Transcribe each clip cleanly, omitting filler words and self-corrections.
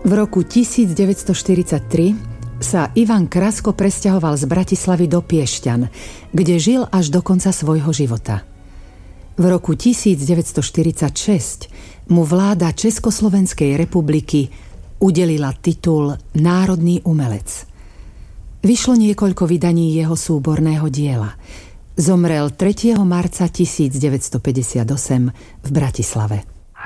V roku 1943 sa Ivan Krasko presťahoval z Bratislavy do Piešťan, kde žil až do konca svojho života. V roku 1946 mu vláda Československej republiky udelila titul Národný umelec. Vyšlo niekoľko vydaní jeho súborného diela. Zomrel 3. marca 1958 v Bratislave.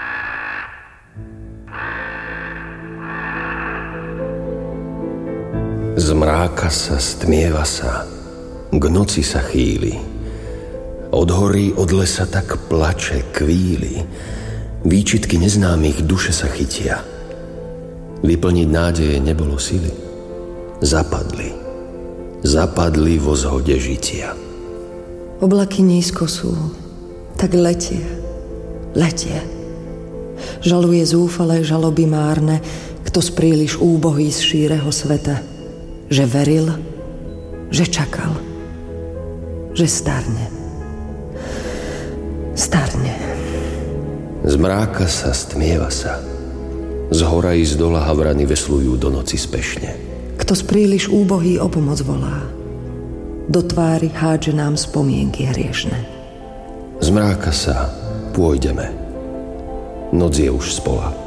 Z mráka sa, stmieva sa, k noci sa chýli. Od hory, od lesa tak plače, kvíli. Výčitky neznámych duše sa chytia. Vyplniť nádeje nebolo sily. Zapadli vo zhode žitia. Oblaky nízko sú, tak letie. Žaluje zúfalé žaloby márne, kto spríliš úbohý z šíreho sveta, že veril, že čakal, že starne. Z mráka sa, stmieva sa. Z hora i z dola havrany veslujú do noci spešne. Kto spríliš úbohý o pomoc volá, do tvári hádže nám spomienky hriešne. Z mráka sa, pôjdeme. Noc je už spola.